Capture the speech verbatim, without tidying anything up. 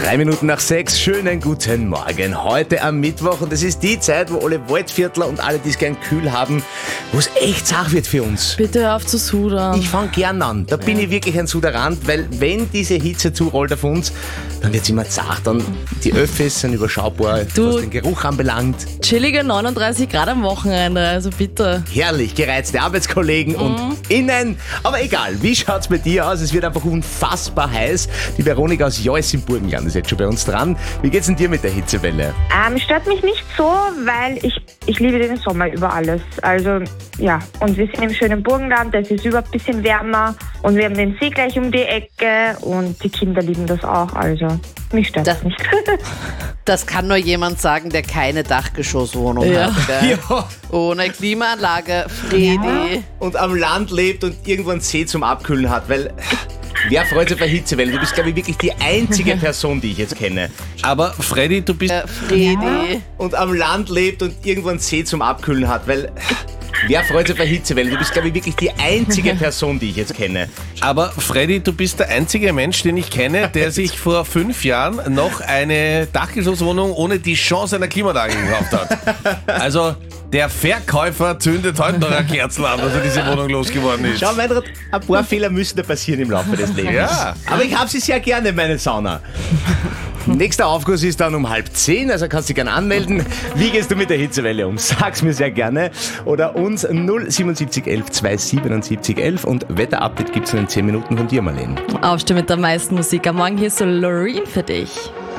Drei Minuten nach sechs, schönen guten Morgen. Heute am Mittwoch und es ist die Zeit, wo alle Waldviertler und alle, die es gern kühl haben, wo es echt zart wird für uns. Bitte hör auf zu sudern. Ich fange gern an. Da bin ich wirklich ein Suderant, weil wenn diese Hitze zurollt auf uns, dann wird es immer zart. Dann die Öffis sind überschaubar, Du- was den Geruch anbelangt. Chillige neununddreißig Grad am Wochenende, also bitte. Herrlich, gereizte Arbeitskollegen und innen. Aber egal, wie schaut's bei dir aus? Es wird einfach unfassbar heiß. Die Veronika aus Jois im Burgenland ist jetzt schon bei uns dran. Wie geht's denn dir mit der Hitzewelle? Ähm, stört mich nicht so, weil ich, ich liebe den Sommer über alles. Also, ja, und wir sind im schönen Burgenland, es ist über ein bisschen wärmer und wir haben den See gleich um die Ecke und die Kinder lieben das auch, also mich stört das nicht. Das kann nur jemand sagen, der keine Dachgeschosswohnung Ja. hat. Gell? Ja. Ohne Klimaanlage, Fredi. Und am Land lebt und irgendwo einen See zum Abkühlen hat, weil wer freut sich auf eine Hitzewelle? Du bist, glaube ich, wirklich die einzige Person, die ich jetzt kenne. Aber Freddy, du bist... Äh, Fredi. Und am Land lebt und irgendwo einen See zum Abkühlen hat, weil wer freut sich auf eine Hitzewelle? Du bist, glaube ich, wirklich die einzige Person, die ich jetzt kenne. Aber Freddy, du bist der einzige Mensch, den ich kenne, der sich vor fünf Jahren noch eine Dachgeschosswohnung ohne die Chance einer Klimaanlage gekauft hat. Also der Verkäufer zündet heute noch eine Kerzel an, dass er diese Wohnung losgeworden ist. Schau, Meinrad, ein paar Fehler müssen da passieren im Laufe des Lebens. Ja. Aber ich habe sie sehr gerne, meine Sauna. Nächster Aufguss ist dann um halb zehn, also kannst du dich gerne anmelden. Wie gehst du mit der Hitzewelle um? Sag's mir sehr gerne. Oder uns null siebenundsiebzig elf zweihundertsiebenundsiebzig elf und Wetterupdate gibt's in zehn Minuten von dir, Marlene. Aufstehen mit der meisten Musik am Morgen. Hier ist so Loreen für dich.